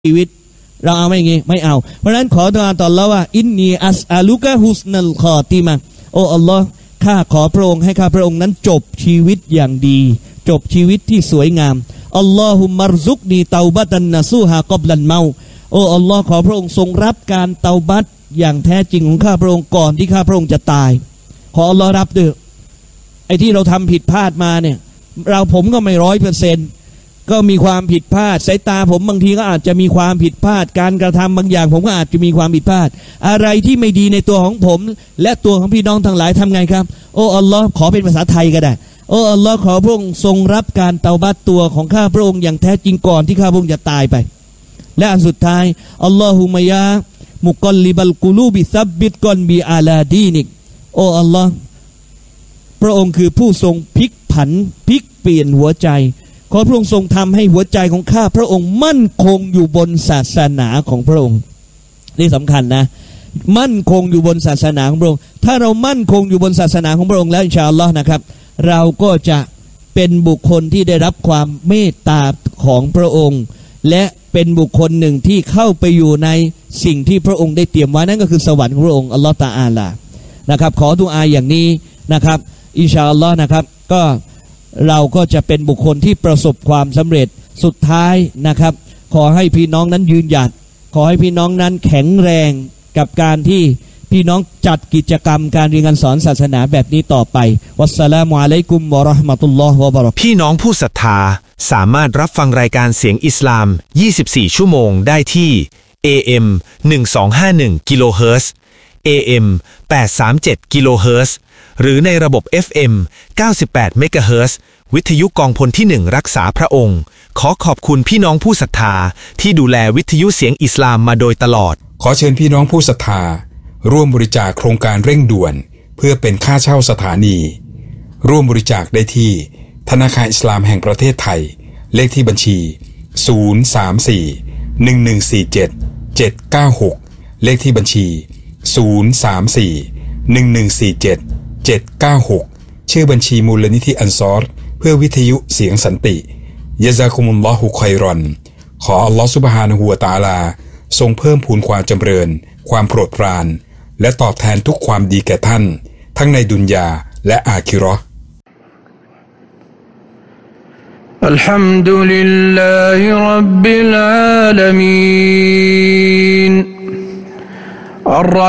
ชีวิตเราเอาไม่งี้ไม่เอาเพราะฉะนั้นขอดุอาต่ออัลเลาะห์ว่าอินนีอัสอาลุกะฮุสนัลคอติมะโอ้อัลลอฮ์ข้าขอพระองค์ให้ข้าพระองค์นั้นจบชีวิตอย่างดีจบชีวิตที่สวยงามอัลลอฮุมัรซุกนีเตาบะตันนะซูฮากอบลันเมาโอ้อัลลอฮ์ขอพระองค์ทรงรับการเตาบัตอย่างแท้จริงของข้าพระองค์ก่อนที่ข้าพระองค์จะตายขออัลลอฮ์รับด้วยไอ้ที่เราทำผิดพลาดมาเนี่ยผมก็ไม่100%ก็มีความผิดพลาดสายตาผมบางทีก็อาจจะมีความผิดพลาดการกระทำบางอย่างผมก็อาจจะมีความผิดพลาดอะไรที่ไม่ดีในตัวของผมและตัวของพี่น้องทั้งหลายทำไงครับโอ้อัลลอฮ์ขอเป็นภาษาไทยก็ได้โอ้อัลลอฮ์ขอพระองค์ทรงรับการเตาบัตตัวของข้าพระองค์อย่างแท้จริงก่อนที่ข้าพระองค์จะตายไปและอันสุดท้ายอัลลอฮุมะยามุกอลลิบัลกุลูบิซับบิตกอนบีอาลาดีนิกโอ้อัลลอฮ์พระองค์คือผู้ทรงพลิกผันพลิกเปลี่ยนหัวใจขอพระองค์ทรงทำให้หัวใจของข้าพระองค์มั่นคงอยู่บนศาสนาของพระองค์นี่สำคัญนะมั่นคงอยู่บนศาสนาของพระองค์ถ้าเรามั่นคงอยู่บนศาสนาของพระองค์แล้วอินชาอัลลอฮ์นะครับเราก็จะเป็นบุคคลที่ได้รับความเมตตาของพระองค์และเป็นบุคคลหนึ่งที่เข้าไปอยู่ในสิ่งที่พระองค์ได้เตรียมไว้นั่นก็คือสวรรค์ของพระองค์อัลลอฮ์ตะอาลานะครับขอดุอาอย่างนี้นะครับอินชาอัลลอฮ์นะครับก็เราก็จะเป็นบุคคลที่ประสบความสำเร็จสุดท้ายนะครับขอให้พี่น้องนั้นยืนหยัดขอให้พี่น้องนั้นแข็งแรงกับการที่พี่น้องจัดกิจกรรมการเรียนการสอนศาสนาแบบนี้ต่อไปวัสสลามุอะลัยกุมวะเราะห์มะตุลลอฮ์วะบะเราะกาตุฮ์พี่น้องผู้ศรัทธาสามารถรับฟังรายการเสียงอิสลาม24ชั่วโมงได้ที่ AM 1251กิโลเฮิรตซ์ AM 837กิโลเฮิรตซ์หรือในระบบ FM 98เมกะเฮิรตซ์วิทยุกองพลที่1รักษาพระองค์ขอขอบคุณพี่น้องผู้ศรัทธาที่ดูแลวิทยุเสียงอิสลามมาโดยตลอดขอเชิญพี่น้องผู้ศรัทธาร่วมบริจาคโครงการเร่งด่วนเพื่อเป็นค่าเช่าสถานีร่วมบริจาคได้ที่ธนาคารอิสลามแห่งประเทศไทยเลขที่บัญชี034-1147-796เลขที่บัญชี034-1147-796ชื่อบัญชีมูลนิธิอันซอรเพื่อวิทยุเสียงสันติยะซากุมุลลอฮุค็อยรอนขออัลลอฮฺซุบฮานะฮูวะตะอาลาทรงเพิ่มพูนความจำเริญความโปรดปรานและตอบแทนทุกความดีแก่ท่านทั้งในดุนยาและอาคิเราะห์อัลฮัมดุลิลลาฮิร็อบบิลอาลามีน